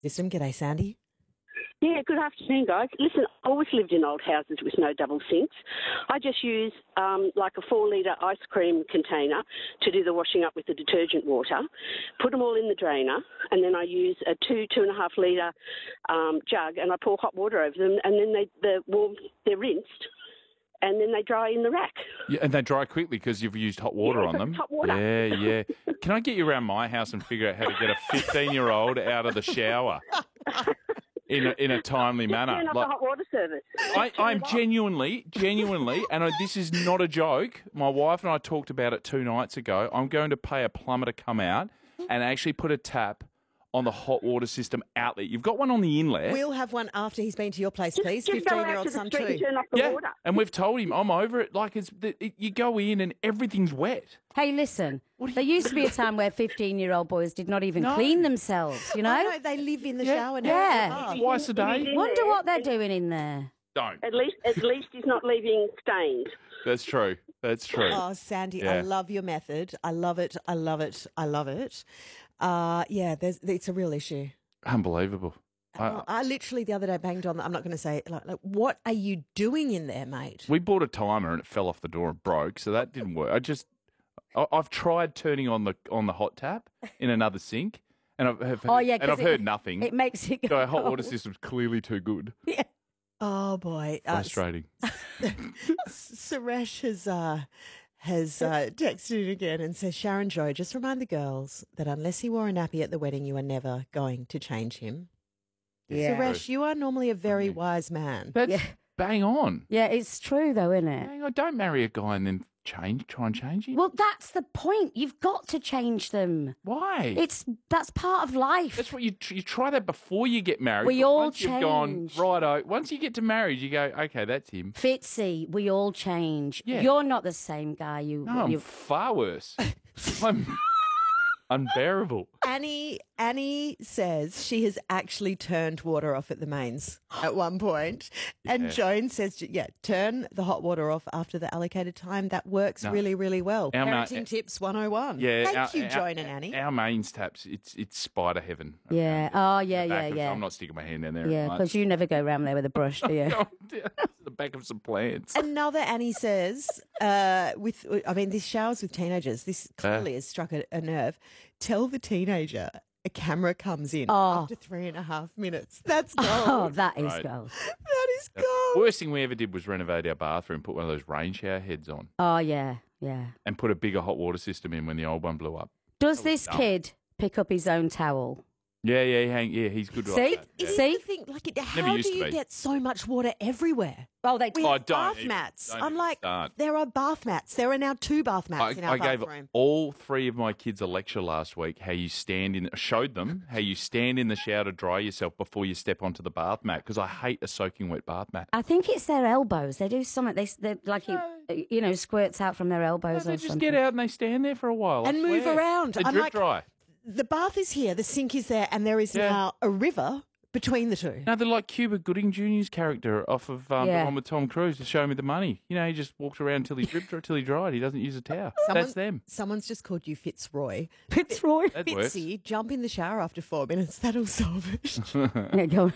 system. G'day, Sandy. Yeah, good afternoon, guys. Listen, I always lived in old houses with no double sinks. I just use like a 4-litre ice cream container to do the washing up with the detergent water, put them all in the drainer, and then I use a 2.5 litre jug, and I pour hot water over them, and then they're rinsed, and then they dry in the rack. Yeah, and they dry quickly because you've used hot water on them. Hot water. Yeah. Can I get you around my house and figure out how to get a 15-year-old out of the shower in a timely manner? Turn up the hot water service. I'm genuinely, and this is not a joke. My wife and I talked about it 2 nights ago. I'm going to pay a plumber to come out and actually put a tap on the hot water system outlet. You've got one on the inlet. We'll have one after he's been to your place, please. Just go out 15-year-old to the son street too. and turn off the water. And we've told him, I'm over it. Like, you go in and everything's wet. Hey, listen, there used to be a time where 15-year-old boys did not even clean themselves, you know? Oh, no, they live in the shower now. Yeah. Twice a day. Wonder what they're doing in there. Don't. At least he's not leaving stains. That's true. Oh, Sandy, Yeah. I love your method. I love it. It's a real issue. Unbelievable. I literally the other day banged on. I'm not going to say like, what are you doing in there, mate? We bought a timer and it fell off the door and broke, so that didn't work. I've tried turning on the hot tap in another sink, and I've heard nothing. It makes it go. So our hot water system's clearly too good. Yeah. Oh boy, Frustrating. Suresh has texted in again and says, Sharon Joy, just remind the girls that unless he wore a nappy at the wedding, you are never going to change him. Yeah. Suresh, you are normally a very wise man. That's bang on. Yeah, it's true though, isn't it? Bang on. Don't marry a guy and then try and change him. Well, that's the point. You've got to change them. Why? That's part of life. That's what you try that before you get married. We but all once you've gone, change. righto, once you get to marriage, you go, okay, that's him. Fitzy, we all change. Yeah. You're not the same guy. No, I'm far worse. I'm unbearable. Annie says she has actually turned water off at the mains at one point. And Joan says, turn the hot water off after the allocated time. That works really, really well. Parenting tips 101. Yeah, Thank you, Joan and Annie. Our mains taps, it's spider heaven. Yeah. Oh, yeah. I'm not sticking my hand down there. Yeah, because you never go around there with a brush, do you? The back of some plants. Another Annie says, this showers with teenagers, this clearly has struck a nerve. Tell the teenager a camera comes in after 3.5 minutes. That's gold. Oh, that is Right. gold. That is gold. Worst thing we ever did was renovate our bathroom, put one of those rain shower heads on, Oh, yeah. and put a bigger hot water system in when the old one blew up. Does this kid pick up his own towel? Yeah, he's good. See? Like that. It Yeah. is See? the thing, like, Never how used do to you be. get so much water everywhere? Oh, they We Oh, have don't bath even- mats. don't I'm even like, start. there are bath mats. There are now 2 bath mats in our I gave bathroom. all 3 of my kids a lecture last week showed them how you stand in the shower to dry yourself before you step onto the bath mat, because I hate a soaking wet bath mat. I think it's their elbows. They do something. They like it, squirts out from their elbows They or just something. get out and they stand there for a while. I And move swear. around. They I'm drip like- dry. The bath is here, the sink is there, and there is now a river between the two. No, they're like Cuba Gooding Jr.'s character off of the one with Tom Cruise to Show Me the Money. He just walked around until he dripped till he dried. He doesn't use a towel. That's them. Someone's just called you Fitzroy. Fitzroy. That works. Fitzy, jump in the shower after 4 minutes. That'll solve it. Yeah, go.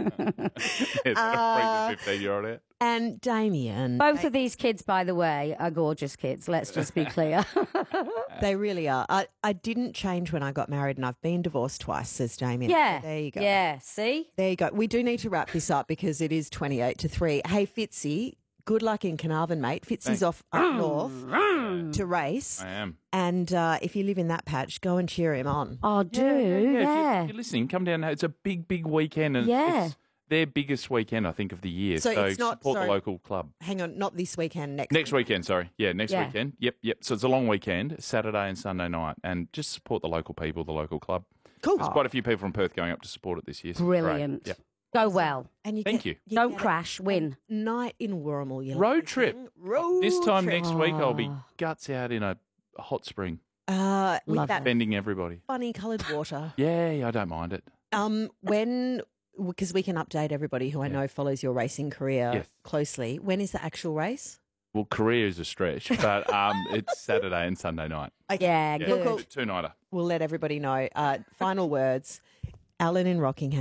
Yeah, that'll freak the 15-year-old out. And Damien. Both of these kids, by the way, are gorgeous kids. Let's just be clear. They really are. I didn't change when I got married, and I've been divorced twice, says Damien. Yeah. So there you go. Yeah. See? There you go. We do need to wrap this up because it is 28 to 3. Hey, Fitzy, good luck in Carnarvon, mate. Fitzy's off up north to race. I am. And if you live in that patch, go and cheer him on. Oh, do. If you're listening, come down. It's a big, big weekend. And Yeah. it's their biggest weekend, I think, of the year. So it's not- support sorry. the local club. Hang on, not this weekend, Next weekend, sorry. Yeah, next Yeah. weekend. Yep. So it's a long weekend, Saturday and Sunday night. And just support the local people, the local club. Cool. There's quite a few people from Perth going up to support it this year. So it's great. Brilliant. Yeah. Go well. And you Thank get, you. Don't get a crash. Win. night in Warrnambool. You Road like trip. Road This time trip. next week, I'll be Oh. guts out in a hot spring, With Love that bending everybody. funny coloured water. Yeah, I don't mind it. Because we can update everybody who I know follows your racing career Yes. closely. When is the actual race? Well, career is a stretch, but it's Saturday and Sunday night. Okay. Yeah, Yeah, good. Cool. Two-nighter. We'll let everybody know. Final words. Alan in Rockingham.